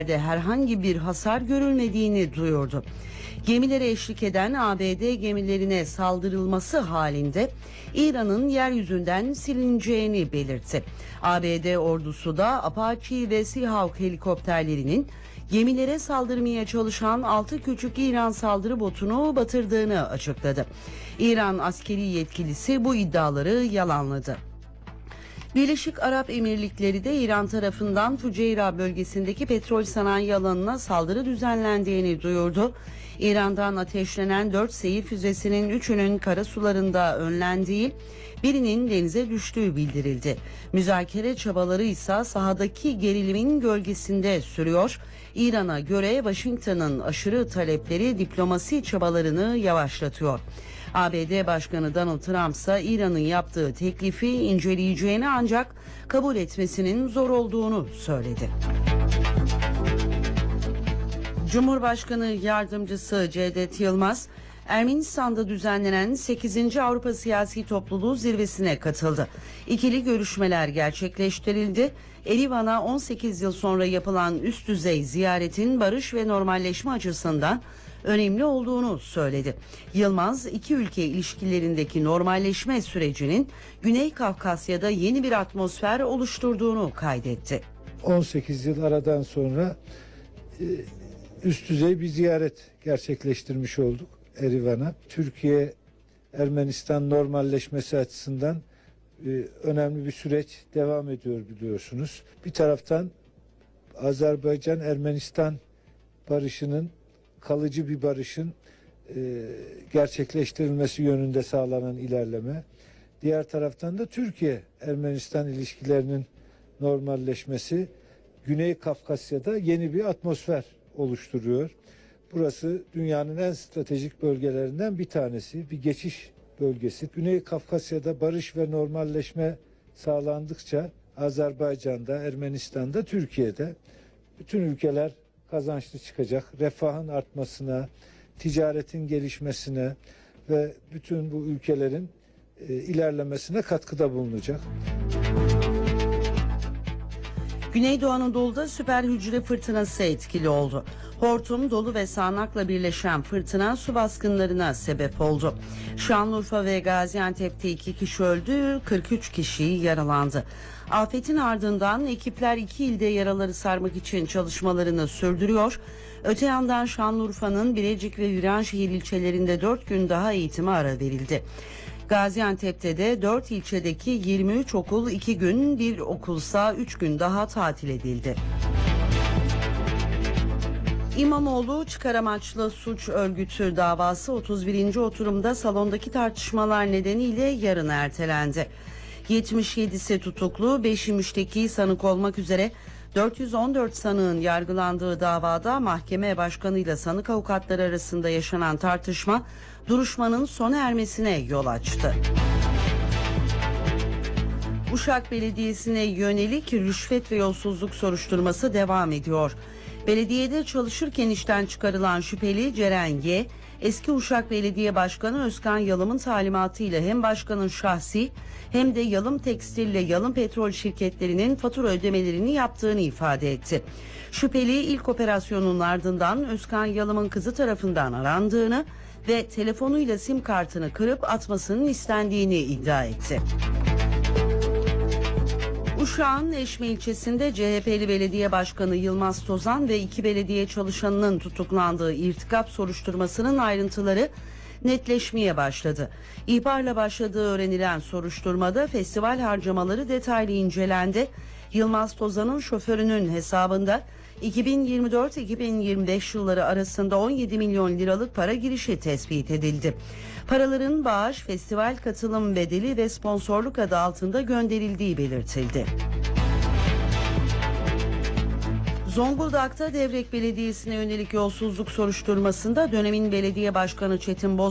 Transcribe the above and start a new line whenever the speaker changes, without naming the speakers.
herhangi bir hasar görülmediğini duyurdu. Gemilere eşlik eden ABD gemilerine saldırılması halinde İran'ın yeryüzünden silineceğini belirtti. ABD ordusu da Apache ve Seahawk helikopterlerinin gemilere saldırmaya çalışan 6 küçük İran saldırı botunu batırdığını açıkladı. İran askeri yetkilisi bu iddiaları yalanladı. Birleşik Arap Emirlikleri de İran tarafından Füceyra bölgesindeki petrol sanayi alanına saldırı düzenlendiğini duyurdu. İran'dan ateşlenen 4 seyir füzesinin 3'ünün kara sularında önlendiği, birinin denize düştüğü bildirildi. Müzakere çabaları ise sahadaki gerilimin gölgesinde sürüyor. İran'a göre Washington'ın aşırı talepleri diplomasi çabalarını yavaşlatıyor. ABD Başkanı Donald Trump ise İran'ın yaptığı teklifi inceleyeceğini ancak kabul etmesinin zor olduğunu söyledi. Cumhurbaşkanı Yardımcısı Cevdet Yılmaz, Ermenistan'da düzenlenen 8. Avrupa Siyasi Topluluğu zirvesine katıldı. İkili görüşmeler gerçekleştirildi. Erivan'a 18 yıl sonra yapılan üst düzey ziyaretin barış ve normalleşme açısından önemli olduğunu söyledi. Yılmaz, iki ülke ilişkilerindeki normalleşme sürecinin Güney Kafkasya'da yeni bir atmosfer oluşturduğunu kaydetti.
18 yıl aradan sonra üst düzey bir ziyaret gerçekleştirmiş olduk Erivan'a. Türkiye-Ermenistan normalleşmesi açısından önemli bir süreç devam ediyor biliyorsunuz. Bir taraftan Azerbaycan-Ermenistan barışının, kalıcı bir barışın gerçekleştirilmesi yönünde sağlanan ilerleme. Diğer taraftan da Türkiye-Ermenistan ilişkilerinin normalleşmesi Güney Kafkasya'da yeni bir atmosfer oluşturuyor. Burası dünyanın en stratejik bölgelerinden bir tanesi, bir geçiş bölgesi. Güney Kafkasya'da barış ve normalleşme sağlandıkça Azerbaycan'da, Ermenistan'da, Türkiye'de bütün ülkeler kazançlı çıkacak. Refahın artmasına, ticaretin gelişmesine ve bütün bu ülkelerin ilerlemesine katkıda bulunacak.
Güneydoğu Anadolu'da süper hücre fırtınası etkili oldu. Hortum, dolu ve sağanakla birleşen fırtına su baskınlarına sebep oldu. Şanlıurfa ve Gaziantep'te 2 kişi öldü, 43 kişi yaralandı. Afetin ardından ekipler 2 ilde yaraları sarmak için çalışmalarını sürdürüyor. Öte yandan Şanlıurfa'nın Bilecik ve Viranşehir ilçelerinde 4 gün daha eğitime ara verildi. Gaziantep'te de 4 ilçedeki 23 okul 2 gün, bir okulsa 3 gün daha tatil edildi. İmamoğlu çıkar amaçlı suç örgütü davası 31. oturumda salondaki tartışmalar nedeniyle yarın ertelendi. 77'si tutuklu, 5'i müşteki sanık olmak üzere 414 sanığın yargılandığı davada mahkeme başkanıyla sanık avukatları arasında yaşanan tartışma duruşmanın sona ermesine yol açtı. Uşak Belediyesi'ne yönelik rüşvet ve yolsuzluk soruşturması devam ediyor. Belediyede çalışırken işten çıkarılan şüpheli Ceren Y, eski Uşak Belediye Başkanı Özkan Yalım'ın talimatıyla hem başkanın şahsi hem de Yalım Tekstil ile Yalım Petrol şirketlerinin fatura ödemelerini yaptığını ifade etti. Şüpheli ilk operasyonun ardından Özkan Yalım'ın kızı tarafından arandığını ve telefonuyla sim kartını kırıp atmasının istendiğini iddia etti. Uşak'ın Eşme ilçesinde CHP'li belediye başkanı Yılmaz Tozan ve 2 belediye çalışanının tutuklandığı irtikap soruşturmasının ayrıntıları netleşmeye başladı. İhbarla başladığı öğrenilen soruşturmada festival harcamaları detaylı incelendi. Yılmaz Tozan'ın şoförünün hesabında 2024-2025 yılları arasında 17 milyon liralık para girişi tespit edildi. Paraların bağış, festival katılım bedeli ve sponsorluk adı altında gönderildiği belirtildi. Zonguldak'ta Devrek Belediyesi'ne yönelik yolsuzluk soruşturmasında dönemin belediye başkanı Çetin